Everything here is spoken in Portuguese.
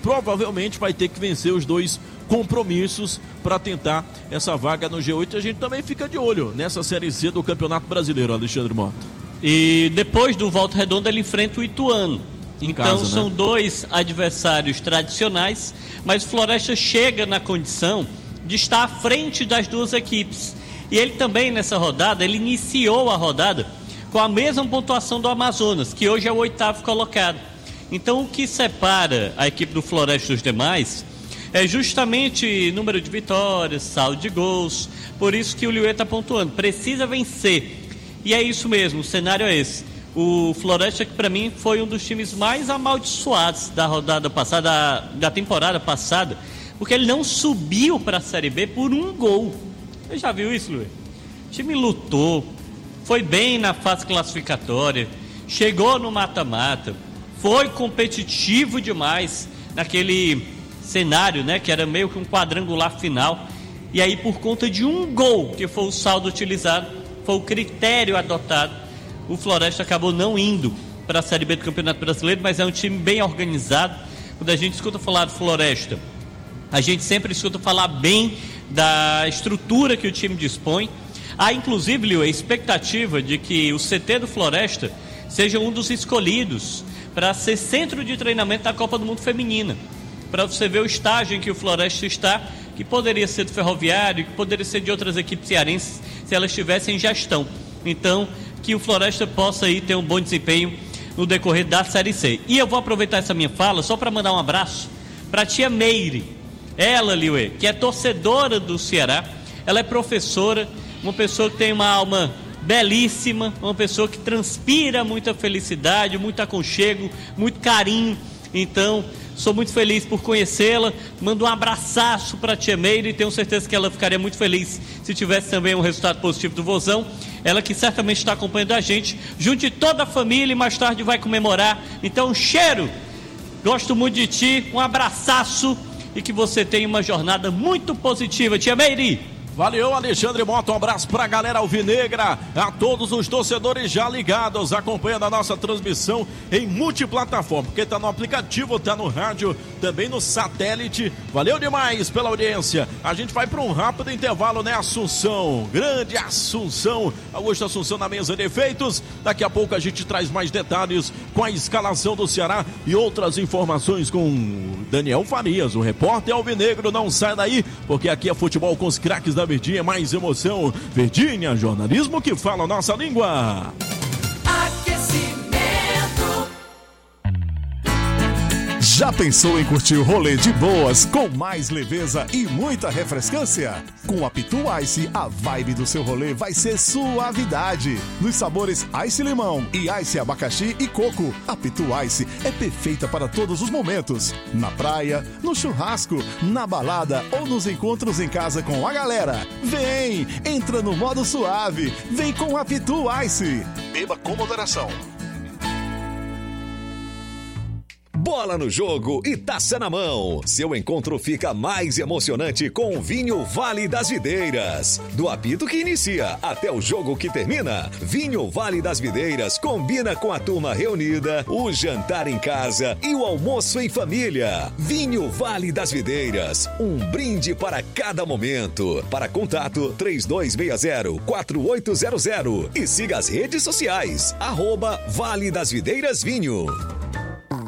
provavelmente vai ter que vencer os 2 compromissos para tentar essa vaga no G8. A gente também fica de olho nessa Série C do Campeonato Brasileiro, Alexandre Mota. E depois do Volta Redonda ele enfrenta o Ituano. Então casa, né? São 2 adversários tradicionais, mas o Floresta chega na condição de estar à frente das 2 equipes. E ele também nessa rodada, ele iniciou a rodada com a mesma pontuação do Amazonas, que hoje é o 8º colocado. Então o que separa a equipe do Floresta dos demais é justamente número de vitórias, saldo de gols. Por isso que o Liuê está pontuando, precisa vencer. E é isso mesmo, o cenário é esse. O Floresta, que para mim foi um dos times mais amaldiçoados da rodada passada, da temporada passada, porque ele não subiu para a Série B por 1 gol. Você já viu isso, Luiz? O time lutou, foi bem na fase classificatória, chegou no mata-mata, foi competitivo demais naquele cenário, né, que era meio que um quadrangular final. E aí, por conta de 1 gol, que foi o saldo utilizado, foi o critério adotado, o Floresta acabou não indo para a Série B do Campeonato Brasileiro, mas é um time bem organizado. Quando a gente escuta falar do Floresta, a gente sempre escuta falar bem da estrutura que o time dispõe. Há inclusive, Lio, a expectativa de que o CT do Floresta seja um dos escolhidos para ser centro de treinamento da Copa do Mundo Feminina. Para você ver o estágio em que o Floresta está, que poderia ser do Ferroviário, que poderia ser de outras equipes cearenses, se elas estivessem em gestão. Então, que o Floresta possa aí ter um bom desempenho no decorrer da Série C. E eu vou aproveitar essa minha fala só para mandar um abraço para a tia Meire. Ela, Liuê, que é torcedora do Ceará, ela é professora, uma pessoa que tem uma alma belíssima, uma pessoa que transpira muita felicidade, muito aconchego, muito carinho. Então, sou muito feliz por conhecê-la, mando um abraço para a tia Meire e tenho certeza que ela ficaria muito feliz se tivesse também um resultado positivo do Vozão. Ela que certamente está acompanhando a gente, junto de toda a família, e mais tarde vai comemorar. Então, um cheiro, gosto muito de ti, um abraço e que você tenha uma jornada muito positiva, tia Meire. Valeu, Alexandre Mota, um abraço pra galera alvinegra, a todos os torcedores já ligados, acompanhando a nossa transmissão em multiplataforma, porque tá no aplicativo, tá no rádio, também no satélite. Valeu demais pela audiência. A gente vai para um rápido intervalo, né, Assunção? Grande Assunção, Augusto Assunção na mesa de efeitos. Daqui a pouco a gente traz mais detalhes com a escalação do Ceará e outras informações com Daniel Farias, o repórter alvinegro. Não sai daí, porque aqui é futebol com os craques da Verdinha, mais emoção. Verdinha, jornalismo que fala a nossa língua. Já pensou em curtir o rolê de boas, com mais leveza e muita refrescância? Com a Pitu Ice, a vibe do seu rolê vai ser suavidade. Nos sabores Ice Limão e Ice Abacaxi e Coco, a Pitu Ice é perfeita para todos os momentos. Na praia, no churrasco, na balada ou nos encontros em casa com a galera. Vem, entra no modo suave, vem com a Pitu Ice. Beba com moderação. Bola no jogo e taça na mão. Seu encontro fica mais emocionante com o Vinho Vale das Videiras. Do apito que inicia até o jogo que termina, Vinho Vale das Videiras combina com a turma reunida, o jantar em casa e o almoço em família. Vinho Vale das Videiras, um brinde para cada momento. Para contato 3260-4800 e siga as redes sociais, @Vale das Videiras Vinho.